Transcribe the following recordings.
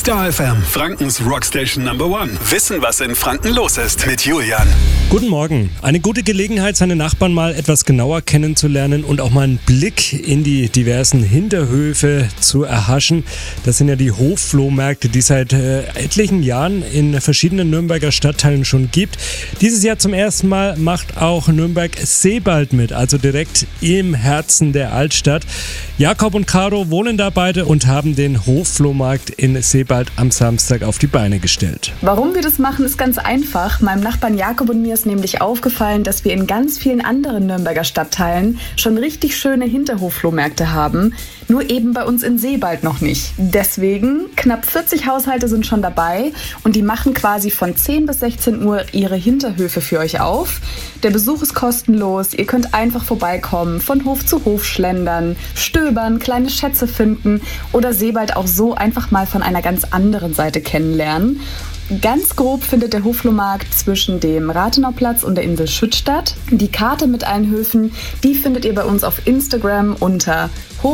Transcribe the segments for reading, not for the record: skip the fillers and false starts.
Star FM, Frankens Rockstation Number One. Wissen, was in Franken los ist mit Julian. Guten Morgen. Eine gute Gelegenheit, seine Nachbarn mal etwas genauer kennenzulernen und auch mal einen Blick in die diversen Hinterhöfe zu erhaschen. Das sind ja die Hofflohmärkte, die es seit etlichen Jahren in verschiedenen Nürnberger Stadtteilen schon gibt. Dieses Jahr zum ersten Mal macht auch Nürnberg-Sebald mit, also direkt im Herzen der Altstadt. Jakob und Caro wohnen da beide und haben den Hofflohmarkt in Sebald am Samstag auf die Beine gestellt. Warum wir das machen, ist ganz einfach. Meinem Nachbarn Jakob und mir ist nämlich aufgefallen, dass wir in ganz vielen anderen Nürnberger Stadtteilen schon richtig schöne Hinterhofflohmärkte haben, nur eben bei uns in Sebald noch nicht. Deswegen, knapp 40 Haushalte sind schon dabei und die machen quasi von 10 bis 16 Uhr ihre Hinterhöfe für euch auf. Der Besuch ist kostenlos, ihr könnt einfach vorbeikommen, von Hof zu Hof schlendern, stöbern, kleine Schätze finden oder Sebald auch so einfach mal von einer ganz anderen Seite kennenlernen. Ganz grob findet der Hofflohmarkt zwischen dem Rathenauplatz und der Insel Schütt statt. Die Karte mit allen Höfen, die findet ihr bei uns auf Instagram unter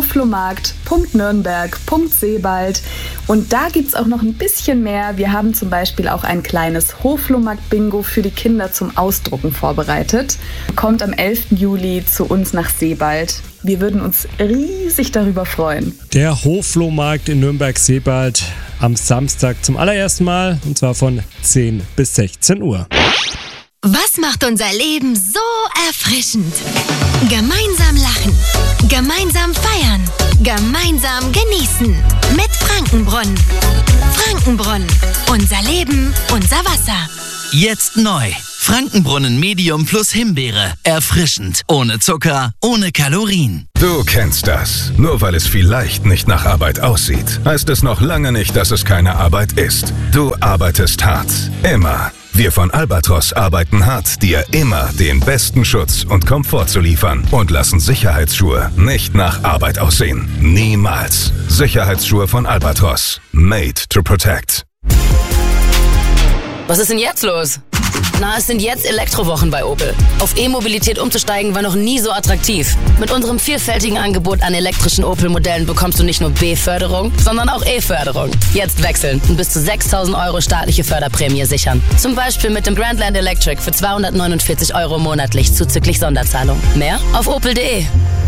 hoflohmarkt.nürnberg.sebald. Und da gibt's auch noch ein bisschen mehr. Wir haben zum Beispiel auch ein kleines Hoflohmarkt-Bingo für die Kinder zum Ausdrucken vorbereitet. Kommt am 11. Juli zu uns nach Sebald. Wir würden uns riesig darüber freuen. Der Hofflohmarkt in Nürnberg-Sebald am Samstag zum allerersten Mal, und zwar von 10 bis 16 Uhr. Was macht unser Leben so erfrischend? Gemeinsam lachen, gemeinsam feiern, gemeinsam genießen. Mit Frankenbrunnen. Frankenbrunnen. Unser Leben, unser Wasser. Jetzt neu. Frankenbrunnen Medium plus Himbeere. Erfrischend. Ohne Zucker, ohne Kalorien. Du kennst das. Nur weil es vielleicht nicht nach Arbeit aussieht, heißt es noch lange nicht, dass es keine Arbeit ist. Du arbeitest hart. Immer. Wir von Albatros arbeiten hart, dir immer den besten Schutz und Komfort zu liefern und lassen Sicherheitsschuhe nicht nach Arbeit aussehen. Niemals. Sicherheitsschuhe von Albatros. Made to protect. Was ist denn jetzt los? Na, es sind jetzt Elektrowochen bei Opel. Auf E-Mobilität umzusteigen war noch nie so attraktiv. Mit unserem vielfältigen Angebot an elektrischen Opel-Modellen bekommst du nicht nur B-Förderung, sondern auch E-Förderung. Jetzt wechseln und bis zu 6.000 € staatliche Förderprämie sichern. Zum Beispiel mit dem Grandland Electric für 249 € monatlich zuzüglich Sonderzahlung. Mehr auf opel.de.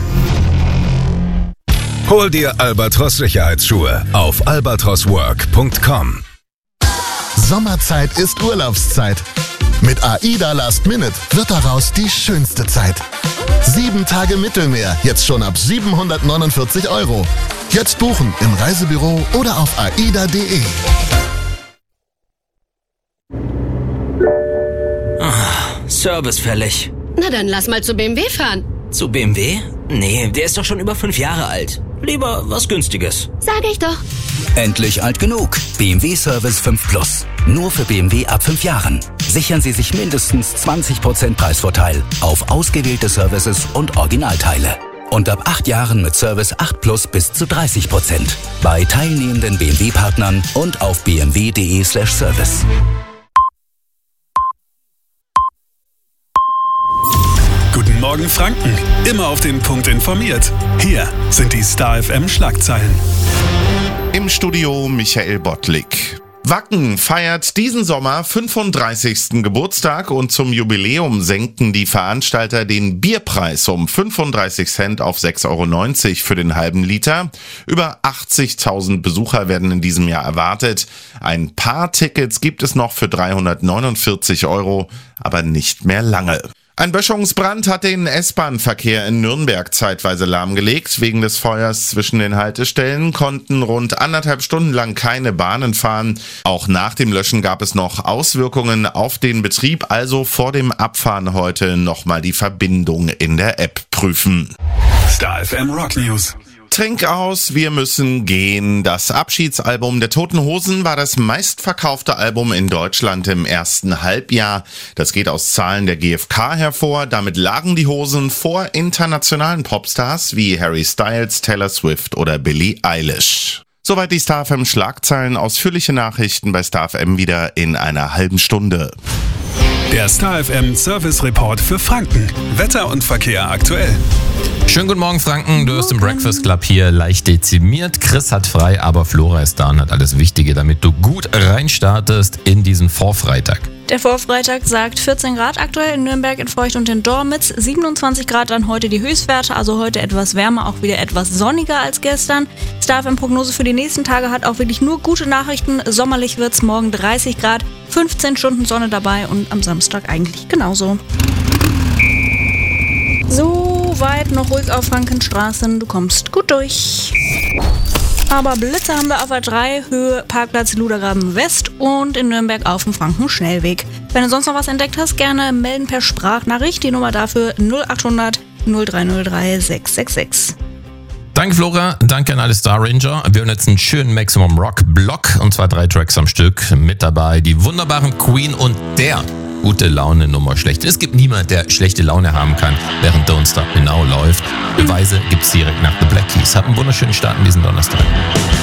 Hol dir Albatros Sicherheitsschuhe auf albatroswork.com. Sommerzeit ist Urlaubszeit. Mit AIDA Last Minute wird daraus die schönste Zeit. 7 Tage Mittelmeer, jetzt schon ab 749 €. Jetzt buchen im Reisebüro oder auf aida.de. Service fällig. Na dann lass mal zu BMW fahren. Zu BMW? Nee, der ist doch schon über 5 Jahre alt. Lieber was Günstiges. Sag ich doch. Endlich alt genug. BMW Service 5 Plus. Nur für BMW ab 5 Jahren. Sichern Sie sich mindestens 20% Preisvorteil auf ausgewählte Services und Originalteile. Und ab 8 Jahren mit Service 8 Plus bis zu 30%. Bei teilnehmenden BMW-Partnern und auf bmw.de/service. Guten Morgen Franken, immer auf den Punkt informiert. Hier sind die Star FM Schlagzeilen. Im Studio Michael Bottlik. Wacken feiert diesen Sommer 35. Geburtstag und zum Jubiläum senken die Veranstalter den Bierpreis um 35 Cent auf 6,90 € für den halben Liter. Über 80.000 Besucher werden in diesem Jahr erwartet. Ein paar Tickets gibt es noch für 349 €, aber nicht mehr lange. Ein Böschungsbrand hat den S-Bahn-Verkehr in Nürnberg zeitweise lahmgelegt. Wegen des Feuers zwischen den Haltestellen konnten rund 1,5 Stunden lang keine Bahnen fahren. Auch nach dem Löschen gab es noch Auswirkungen auf den Betrieb. Also vor dem Abfahren heute nochmal die Verbindung in der App prüfen. Star FM Rock News. Trink aus, wir müssen gehen. Das Abschiedsalbum der Toten Hosen war das meistverkaufte Album in Deutschland im ersten Halbjahr. Das geht aus Zahlen der GfK hervor. Damit lagen die Hosen vor internationalen Popstars wie Harry Styles, Taylor Swift oder Billie Eilish. Soweit die Star FM Schlagzeilen. Ausführliche Nachrichten bei Star FM wieder in einer halben Stunde. Der Star FM Service Report für Franken. Wetter und Verkehr aktuell. Schönen guten Morgen, Franken. Du bist im Breakfast Club hier leicht dezimiert. Chris hat frei, aber Flora ist da und hat alles Wichtige, damit du gut reinstartest in diesen Vorfreitag. Der Vorfreitag sagt 14 Grad aktuell in Nürnberg, in Feucht und in Dormitz, 27 Grad dann heute die Höchstwerte, also heute etwas wärmer, auch wieder etwas sonniger als gestern. Star FM Prognose für die nächsten Tage hat auch wirklich nur gute Nachrichten. Sommerlich wird's morgen 30 Grad, 15 Stunden Sonne dabei und am Samstag eigentlich genauso. So weit noch ruhig auf Frankenstraßen, du kommst gut durch. Aber Blitze haben wir auf A3, Höhe Parkplatz Ludergraben West und in Nürnberg auf dem Franken-Schnellweg. Wenn du sonst noch was entdeckt hast, gerne melden per Sprachnachricht. Die Nummer dafür 0800 0303 666. Danke Flora, danke an alle Star Ranger. Wir hören jetzt einen schönen Maximum Rock Block und zwar 3 Tracks am Stück. Mit dabei die wunderbaren Queen und der gute Laune Nummer schlecht. Es gibt niemand, der schlechte Laune haben kann, während Don't Stop Me Now läuft. Beweise gibt's direkt nach The Black Keys. Habt einen wunderschönen Start in diesen Donnerstag.